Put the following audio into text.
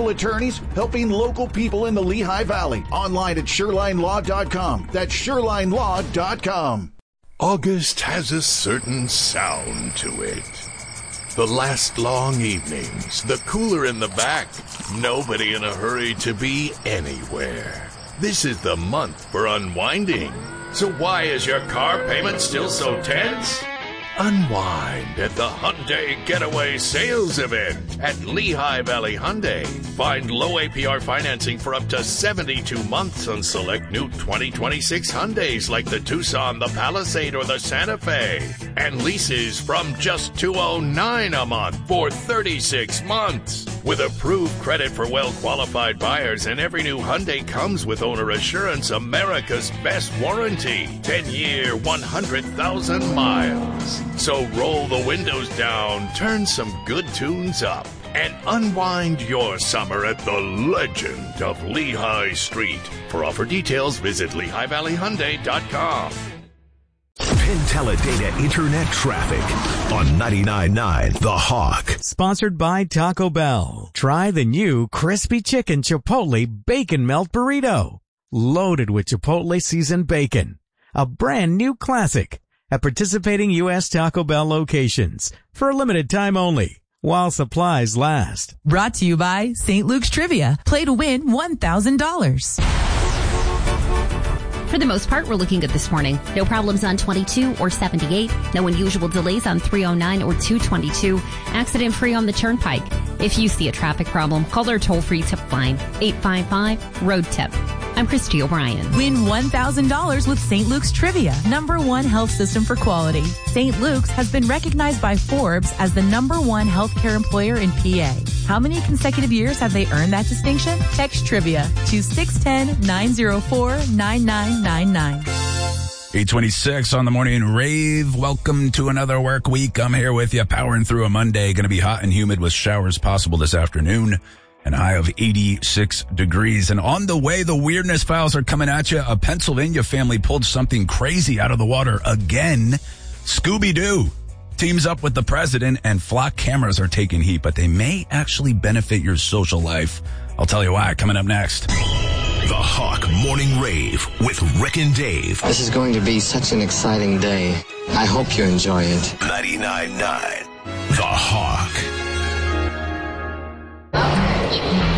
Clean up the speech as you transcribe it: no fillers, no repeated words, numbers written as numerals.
Legal attorneys helping local people in the Lehigh Valley. Online at SureLineLaw.com. That's SureLineLaw.com. August has a certain sound to it. The last long evenings, the cooler in the back, nobody in a hurry to be anywhere. This is the month for unwinding. So why is your car payment still so tense? Unwind at the Hyundai Getaway Sales Event at Lehigh Valley Hyundai. Find low APR financing for up to 72 months on select new 2026 Hyundais like the Tucson, the Palisade, or the Santa Fe. And leases from just $209 a month for 36 months. With approved credit for well-qualified buyers, and every new Hyundai comes with Owner Assurance, America's best warranty. 10-year, 100,000 miles. So roll the windows down, turn some good tunes up, and unwind your summer at the legend of Lehigh Street. For offer details, visit LehighValleyHyundai.com. Penn Internet traffic on 99.9 The Hawk. Sponsored by Taco Bell. Try the new Crispy Chicken Chipotle Bacon Melt Burrito. Loaded with Chipotle seasoned bacon. A brand new classic. At participating U.S. Taco Bell locations for a limited time only, while supplies last. Brought to you by St. Luke's Trivia. Play to win $1,000. For the most part, we're looking good this morning. No problems on 22 or 78. No unusual delays on 309 or 222. Accident-free on the Turnpike. If you see a traffic problem, call our toll-free tip line, 855-ROAD-TIP. I'm Christy O'Brien. Win $1,000 with St. Luke's Trivia, #1 health system for quality. St. Luke's has been recognized by Forbes as the #1 healthcare employer in PA. How many consecutive years have they earned that distinction? Text Trivia to 610-904-9999. 8:26 on the morning rave. Welcome to another work week. I'm here with you, powering through a Monday. Going to be hot and humid with showers possible this afternoon. An high of 86 degrees. And on the way, the weirdness files are coming at you. A Pennsylvania family pulled something crazy out of the water again. Scooby-Doo teams up with the president, and flock cameras are taking heat, but they may actually benefit your social life. I'll tell you why coming up next. The Hawk Morning Rave with Rick and Dave. This is going to be such an exciting day. I hope you enjoy it. 99.9 The Hawk.